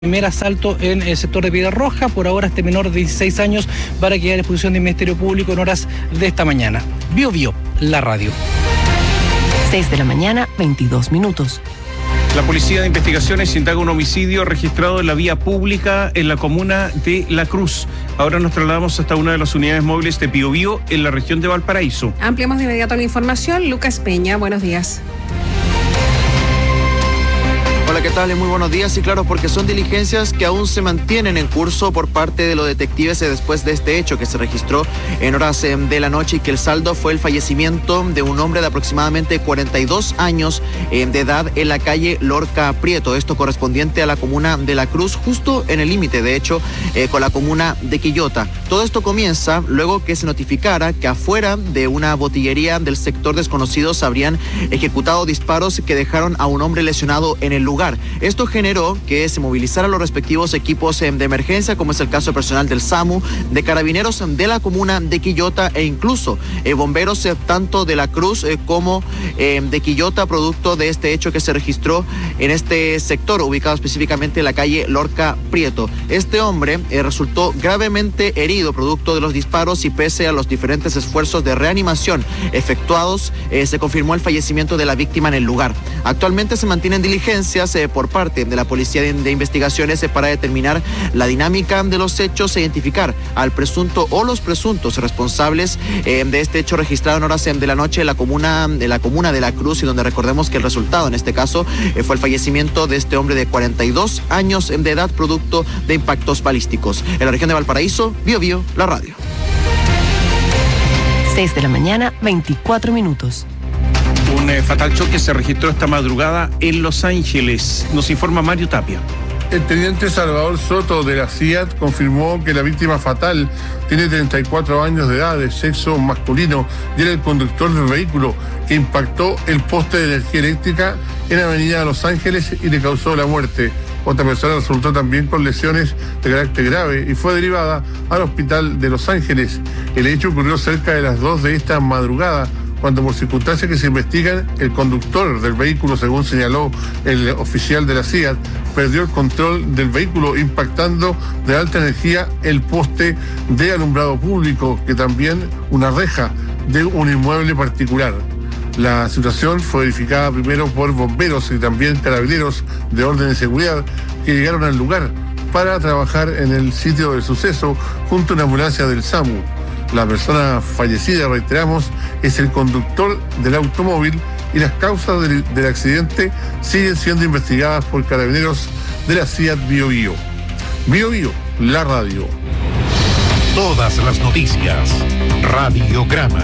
Primer asalto en el sector de Piedra Roja. Por ahora este menor de 16 años va a quedar a disposición del Ministerio Público en horas de esta mañana. Bio, la radio. 6 de la mañana, 22 minutos. La Policía de Investigaciones indaga un homicidio registrado en la vía pública en la comuna de La Cruz. Ahora nos trasladamos hasta una de las unidades móviles de Bio, en la región de Valparaíso. Ampliamos de inmediato la información. Lucas Peña, buenos días. Hola, ¿qué tal? Muy buenos días. Y claro, porque son diligencias que aún se mantienen en curso por parte de los detectives después de este hecho que se registró en horas de la noche y que el saldo fue el fallecimiento de un hombre de aproximadamente 42 años de edad en la calle Lorca Prieto. Esto correspondiente a la comuna de La Cruz, justo en el límite, de hecho, con la comuna de Quillota. Todo esto comienza luego que se notificara que afuera de una botillería del sector desconocido se habrían ejecutado disparos que dejaron a un hombre lesionado en el lugar. Esto generó que se movilizaran los respectivos equipos de emergencia, como es el caso personal del SAMU, de carabineros de la comuna de Quillota e incluso bomberos tanto de La Cruz como de Quillota, producto de este hecho que se registró en este sector, ubicado específicamente en la calle Lorca Prieto. Este hombre resultó gravemente herido producto de los disparos y pese a los diferentes esfuerzos de reanimación efectuados, se confirmó el fallecimiento de la víctima en el lugar. Actualmente se mantienen diligencias por parte de la Policía de Investigaciones para determinar la dinámica de los hechos e identificar al presunto o los presuntos responsables de este hecho registrado en horas de la noche en la comuna de La Cruz, y donde recordemos que el resultado en este caso fue el fallecimiento de este hombre de 42 años de edad producto de impactos balísticos. En la región de Valparaíso, Bio, la radio. 6 de la mañana, 24 minutos. Un fatal choque se registró esta madrugada en Los Ángeles. Nos informa Mario Tapia. El teniente Salvador Soto de la CIAT confirmó que la víctima fatal tiene 34 años de edad, de sexo masculino, y era el conductor del vehículo que impactó el poste de energía eléctrica en la avenida Los Ángeles y le causó la muerte. Otra persona resultó también con lesiones de carácter grave y fue derivada al hospital de Los Ángeles. El hecho ocurrió cerca de las 2 de esta madrugada, cuando por circunstancias que se investigan, el conductor del vehículo, según señaló el oficial de la CIAT, perdió el control del vehículo impactando de alta energía el poste de alumbrado público, que también una reja de un inmueble particular. La situación fue verificada primero por bomberos y también carabineros de orden de seguridad que llegaron al lugar para trabajar en el sitio del suceso junto a una ambulancia del SAMU. La persona fallecida, reiteramos, es el conductor del automóvil y las causas del accidente siguen siendo investigadas por carabineros de la CIAT Bio. Bio, la radio. Todas las noticias. Radiograma.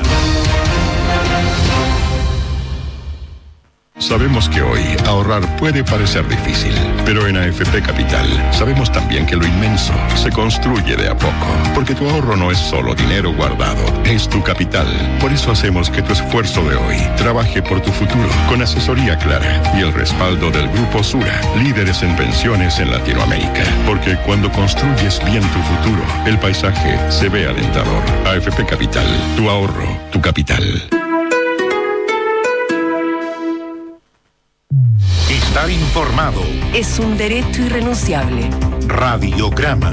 Sabemos que hoy ahorrar puede parecer difícil, pero en AFP Capital sabemos también que lo inmenso se construye de a poco, porque tu ahorro no es solo dinero guardado, es tu capital. Por eso hacemos que tu esfuerzo de hoy trabaje por tu futuro, con asesoría clara y el respaldo del Grupo Sura, líderes en pensiones en Latinoamérica. Porque cuando construyes bien tu futuro, el paisaje se ve alentador. AFP Capital, tu ahorro, tu capital. Estar informado es un derecho irrenunciable. Radiograma.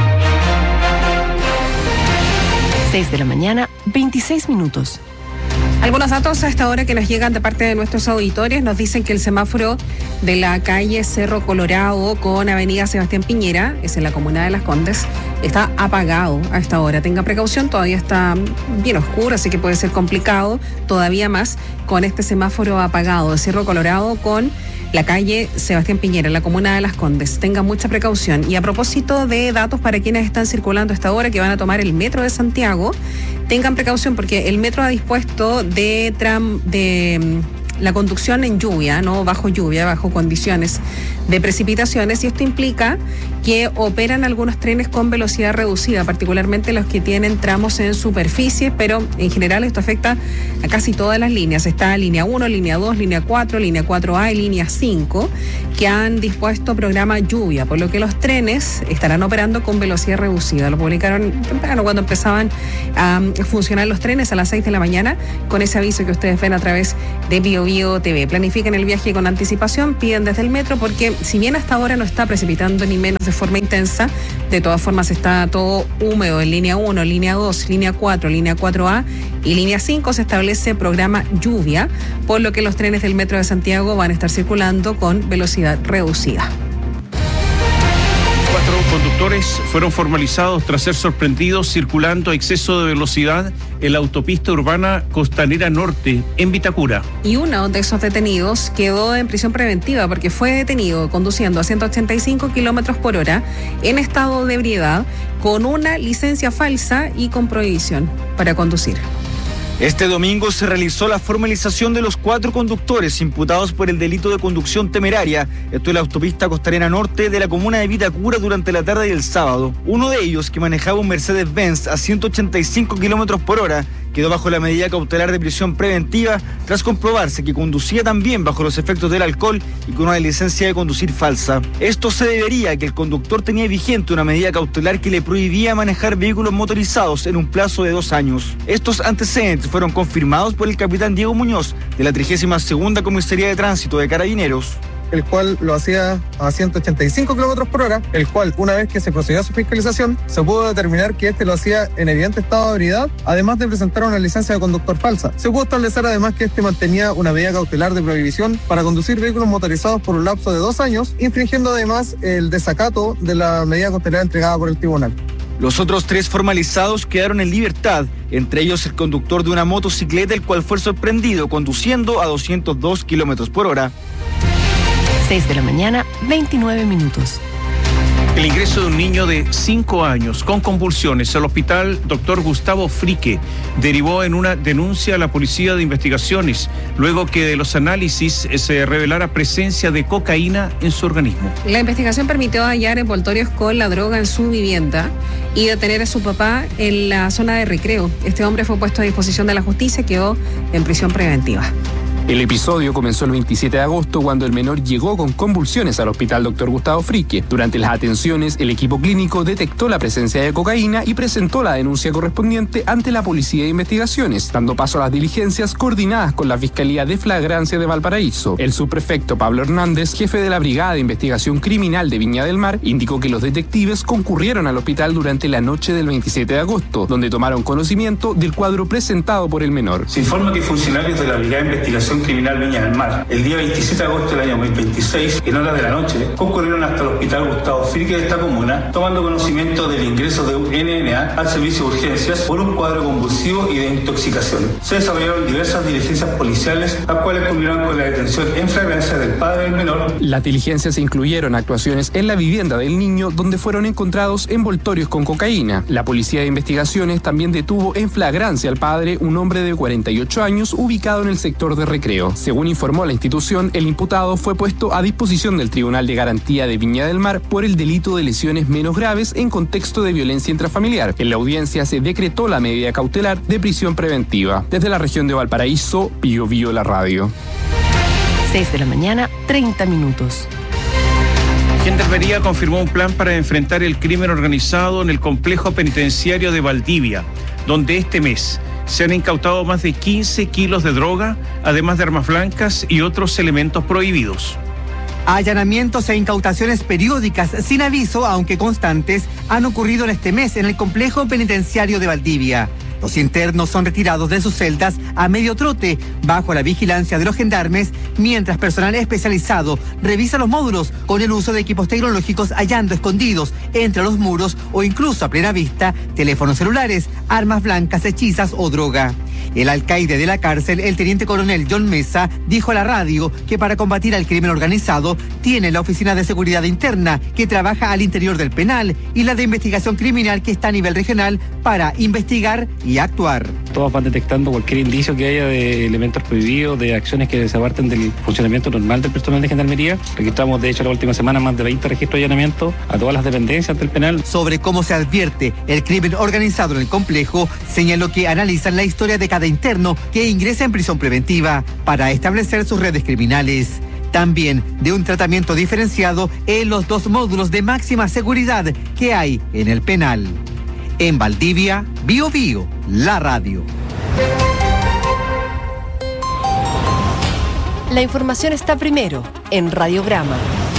6 de la mañana, 26 minutos. Algunos datos a esta hora que nos llegan de parte de nuestros auditores nos dicen que el semáforo de la calle Cerro Colorado con avenida Sebastián Piñera, es en la comuna de Las Condes, está apagado a esta hora. Tenga precaución, todavía está bien oscuro, así que puede ser complicado todavía más con este semáforo apagado de Cerro Colorado con la calle Sebastián Piñera, en la comuna de Las Condes. Tengan mucha precaución. Y a propósito de datos para quienes están circulando a esta hora, que van a tomar el metro de Santiago, tengan precaución porque el metro ha dispuesto de la conducción en lluvia, no bajo lluvia, bajo condiciones de precipitaciones, y esto implica que operan algunos trenes con velocidad reducida, particularmente los que tienen tramos en superficie, pero en general esto afecta a casi todas las líneas. Está línea 1, línea 2, línea 4, línea 4A y línea 5, que han dispuesto programa lluvia, por lo que los trenes estarán operando con velocidad reducida. Lo publicaron temprano cuando empezaban a funcionar los trenes a las 6 de la mañana, con ese aviso que ustedes ven a través de BioBio TV. Planifiquen el viaje con anticipación, piden desde el metro, porque si bien hasta ahora no está precipitando ni menos de forma intensa, de todas formas está todo húmedo en línea 1, línea 2, línea 4, línea 4A y línea 5 se establece programa lluvia, por lo que los trenes del Metro de Santiago van a estar circulando con velocidad reducida. 4 conductores fueron formalizados tras ser sorprendidos circulando a exceso de velocidad en la autopista urbana Costanera Norte, en Vitacura. Y uno de esos detenidos quedó en prisión preventiva porque fue detenido conduciendo a 185 kilómetros por hora en estado de ebriedad, con una licencia falsa y con prohibición para conducir. Este domingo se realizó la formalización de los 4 conductores imputados por el delito de conducción temeraria, esto en la autopista Costanera Norte de la comuna de Vitacura durante la tarde del sábado. Uno de ellos, que manejaba un Mercedes-Benz a 185 kilómetros por hora, quedó bajo la medida cautelar de prisión preventiva tras comprobarse que conducía también bajo los efectos del alcohol y con una licencia de conducir falsa. Esto se debería a que el conductor tenía vigente una medida cautelar que le prohibía manejar vehículos motorizados en un plazo de 2 años. Estos antecedentes fueron confirmados por el capitán Diego Muñoz de la 32ª Comisaría de Tránsito de Carabineros, el cual lo hacía a 185 kilómetros por hora, el cual, una vez que se procedió a su fiscalización, se pudo determinar que este lo hacía en evidente estado de ebriedad, además de presentar una licencia de conductor falsa. Se pudo establecer además que este mantenía una medida cautelar de prohibición para conducir vehículos motorizados por un lapso de 2 años, infringiendo además el desacato de la medida cautelar entregada por el tribunal. Los otros 3 formalizados quedaron en libertad, entre ellos el conductor de una motocicleta, el cual fue sorprendido conduciendo a 202 kilómetros por hora. 6 de la mañana, 29 minutos. El ingreso de un niño de 5 años con convulsiones al hospital Dr. Gustavo Frique derivó en una denuncia a la Policía de Investigaciones, luego que de los análisis se revelara presencia de cocaína en su organismo. La investigación permitió hallar envoltorios con la droga en su vivienda y detener a su papá en la zona de recreo. Este hombre fue puesto a disposición de la justicia y quedó en prisión preventiva. El episodio comenzó el 27 de agosto cuando el menor llegó con convulsiones al hospital Dr. Gustavo Frique. Durante las atenciones, el equipo clínico detectó la presencia de cocaína y presentó la denuncia correspondiente ante la Policía de Investigaciones, dando paso a las diligencias coordinadas con la Fiscalía de Flagrancia de Valparaíso. El subprefecto Pablo Hernández, jefe de la Brigada de Investigación Criminal de Viña del Mar, indicó que los detectives concurrieron al hospital durante la noche del 27 de agosto, donde tomaron conocimiento del cuadro presentado por el menor. Se informa que funcionarios de la Brigada de Investigación Criminal Viña del Mar, el día 27 de agosto del año 2026, en horas de la noche, concurrieron hasta el hospital Gustavo Frique de esta comuna, tomando conocimiento del ingreso de un NNA al servicio de urgencias por un cuadro convulsivo y de intoxicación. Se desarrollaron diversas diligencias policiales, las cuales culminaron con la detención en flagrancia del padre del menor. Las diligencias incluyeron actuaciones en la vivienda del niño, donde fueron encontrados envoltorios con cocaína. La Policía de Investigaciones también detuvo en flagrancia al padre, un hombre de 48 años, ubicado en el sector de recreo. Según informó la institución, el imputado fue puesto a disposición del Tribunal de Garantía de Viña del Mar por el delito de lesiones menos graves en contexto de violencia intrafamiliar. En la audiencia se decretó la medida cautelar de prisión preventiva. Desde la región de Valparaíso, BioBio la radio. 6 de la mañana, 30 minutos. Gendarmería confirmó un plan para enfrentar el crimen organizado en el complejo penitenciario de Valdivia, donde este mes se han incautado más de 15 kilos de droga, además de armas blancas y otros elementos prohibidos. Allanamientos e incautaciones periódicas sin aviso, aunque constantes, han ocurrido en este mes en el complejo penitenciario de Valdivia. Los internos son retirados de sus celdas a medio trote, bajo la vigilancia de los gendarmes, mientras personal especializado revisa los módulos con el uso de equipos tecnológicos, hallando escondidos entre los muros o incluso a plena vista teléfonos celulares, armas blancas, hechizas o droga. El alcaide de la cárcel, el teniente coronel John Mesa, dijo a la radio que para combatir al crimen organizado tiene la Oficina de Seguridad Interna, que trabaja al interior del penal, y la de Investigación Criminal, que está a nivel regional para investigar y actuar. Todas van detectando cualquier indicio que haya de elementos prohibidos, de acciones que se aparten del funcionamiento normal del personal de Gendarmería. Registramos, de hecho, la última semana más de 20 registros de allanamiento a todas las dependencias del penal. Sobre cómo se advierte el crimen organizado en el complejo, señaló que analizan la historia de cada interno que ingresa en prisión preventiva para establecer sus redes criminales. También de un tratamiento diferenciado en los 2 módulos de máxima seguridad que hay en el penal. En Valdivia, Bío Bío, la radio. La información está primero en Radiograma.